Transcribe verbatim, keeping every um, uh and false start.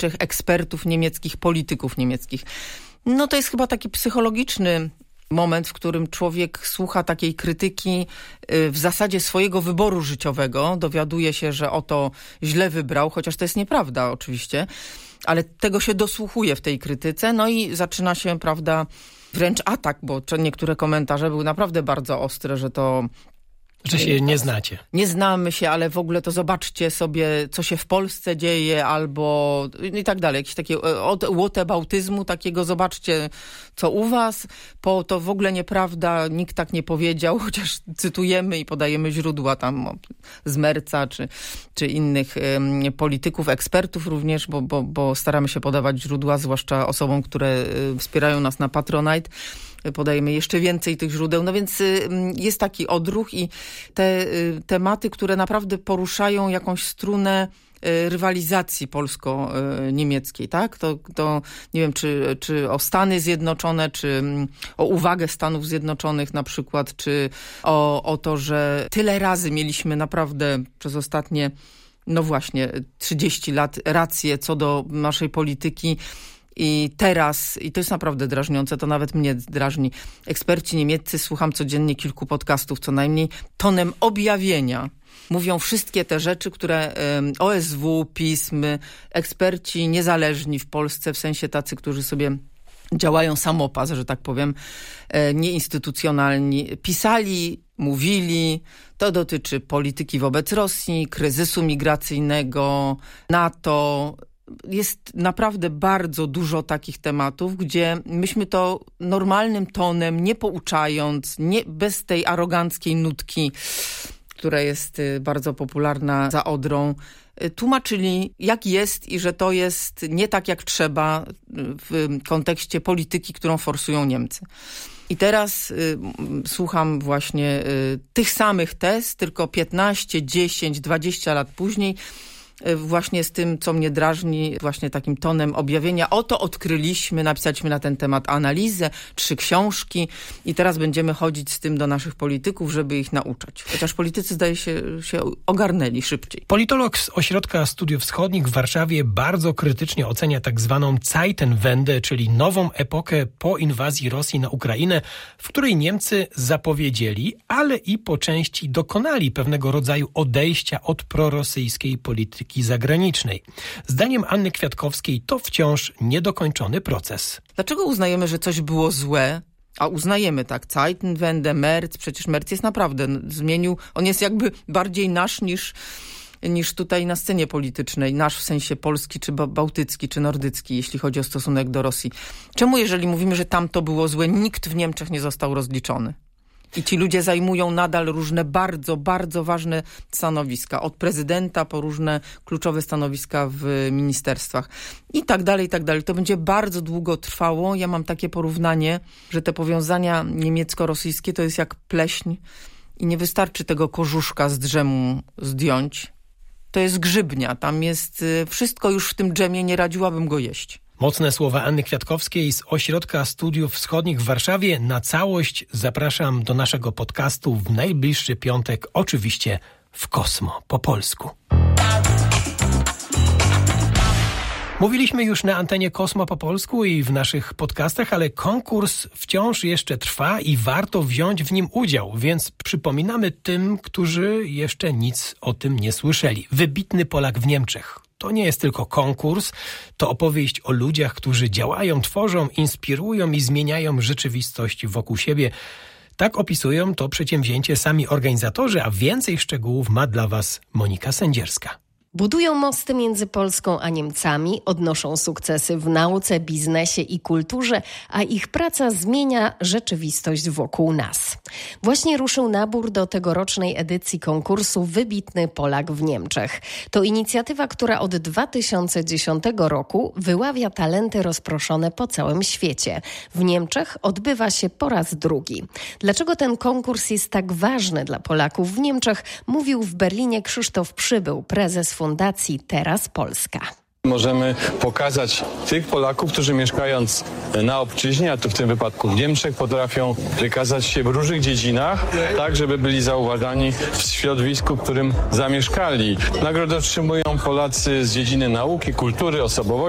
Niemczech, ekspertów niemieckich, polityków niemieckich. No to jest chyba taki psychologiczny moment, w którym człowiek słucha takiej krytyki w zasadzie swojego wyboru życiowego. Dowiaduje się, że oto źle wybrał, chociaż to jest nieprawda oczywiście, ale tego się dosłuchuje w tej krytyce. No i zaczyna się, prawda, wręcz atak, bo niektóre komentarze były naprawdę bardzo ostre, że to... Że się nie znacie. Nie znamy się, ale w ogóle to zobaczcie sobie, co się w Polsce dzieje, albo i tak dalej. Jakieś takie od whataboutyzmu takiego, zobaczcie, co u was, po to w ogóle nieprawda, nikt tak nie powiedział, chociaż cytujemy i podajemy źródła tam z Merca, czy, czy innych um, polityków, ekspertów również, bo, bo, bo staramy się podawać źródła, zwłaszcza osobom, które y, wspierają nas na Patronite. Podajemy jeszcze więcej tych źródeł. No więc jest taki odruch i te tematy, które naprawdę poruszają jakąś strunę rywalizacji polsko-niemieckiej, tak? To, to nie wiem, czy, czy o Stany Zjednoczone, czy o uwagę Stanów Zjednoczonych na przykład, czy o, o to, że tyle razy mieliśmy naprawdę przez ostatnie, no właśnie, trzydzieści lat rację co do naszej polityki. I teraz, i to jest naprawdę drażniące, to nawet mnie drażni, eksperci niemieccy, słucham codziennie kilku podcastów co najmniej, tonem objawienia mówią wszystkie te rzeczy, które O S W, pism, eksperci niezależni w Polsce, w sensie tacy, którzy sobie działają samopas, że tak powiem, nieinstytucjonalni, pisali, mówili. To dotyczy polityki wobec Rosji, kryzysu migracyjnego, NATO. Jest naprawdę bardzo dużo takich tematów, gdzie myśmy to normalnym tonem, nie pouczając, nie, bez tej aroganckiej nutki, która jest bardzo popularna za Odrą, tłumaczyli, jak jest i że to jest nie tak, jak trzeba w kontekście polityki, którą forsują Niemcy. I teraz y, słucham właśnie y, tych samych tez, tylko piętnaście, dziesięć, dwadzieścia lat później, właśnie z tym, co mnie drażni, właśnie takim tonem objawienia. Oto odkryliśmy, napisaliśmy na ten temat analizę, trzy książki i teraz będziemy chodzić z tym do naszych polityków, żeby ich nauczać. Chociaż politycy, zdaje się, się ogarnęli szybciej. Politolog z Ośrodka Studiów Wschodnich w Warszawie bardzo krytycznie ocenia tak zwaną Zeitenwende, czyli nową epokę po inwazji Rosji na Ukrainę, w której Niemcy zapowiedzieli, ale i po części dokonali pewnego rodzaju odejścia od prorosyjskiej polityki zagranicznej. Zdaniem Anny Kwiatkowskiej to wciąż niedokończony proces. Dlaczego uznajemy, że coś było złe? A uznajemy, tak, Zeitenwende, Merz, przecież Merz jest naprawdę, zmienił, on jest jakby bardziej nasz niż, niż tutaj na scenie politycznej, nasz w sensie polski, czy bałtycki, czy nordycki, jeśli chodzi o stosunek do Rosji. Czemu, jeżeli mówimy, że tam to było złe, nikt w Niemczech nie został rozliczony? I ci ludzie zajmują nadal różne bardzo, bardzo ważne stanowiska. Od prezydenta po różne kluczowe stanowiska w ministerstwach. I tak dalej, i tak dalej. To będzie bardzo długo trwało. Ja mam takie porównanie, że te powiązania niemiecko-rosyjskie to jest jak pleśń i nie wystarczy tego korzuszka z drzemu zdjąć. To jest grzybnia. Tam jest wszystko już w tym dżemie, nie radziłabym go jeść. Mocne słowa Anny Kwiatkowskiej z Ośrodka Studiów Wschodnich w Warszawie. Na całość zapraszam do naszego podcastu w najbliższy piątek, oczywiście w Kosmo po polsku. Mówiliśmy już na antenie Kosmo po polsku i w naszych podcastach, ale konkurs wciąż jeszcze trwa i warto wziąć w nim udział, więc przypominamy tym, którzy jeszcze nic o tym nie słyszeli. Wybitny Polak w Niemczech. To nie jest tylko konkurs, to opowieść o ludziach, którzy działają, tworzą, inspirują i zmieniają rzeczywistość wokół siebie. Tak opisują to przedsięwzięcie sami organizatorzy, a więcej szczegółów ma dla Was Monika Sędzierska. Budują mosty między Polską a Niemcami, odnoszą sukcesy w nauce, biznesie i kulturze, a ich praca zmienia rzeczywistość wokół nas. Właśnie ruszył nabór do tegorocznej edycji konkursu Wybitny Polak w Niemczech. To inicjatywa, która od dwa tysiące dziesiątego roku wyławia talenty rozproszone po całym świecie. W Niemczech odbywa się po raz drugi. Dlaczego ten konkurs jest tak ważny dla Polaków w Niemczech, mówił w Berlinie Krzysztof Przybył, prezes Fundacji Teraz Polska. Możemy pokazać tych Polaków, którzy mieszkając na obczyźnie, a tu w tym wypadku w Niemczech, potrafią wykazać się w różnych dziedzinach, tak żeby byli zauważani w środowisku, w którym zamieszkali. Nagrodę otrzymują Polacy z dziedziny nauki, kultury, osobowości.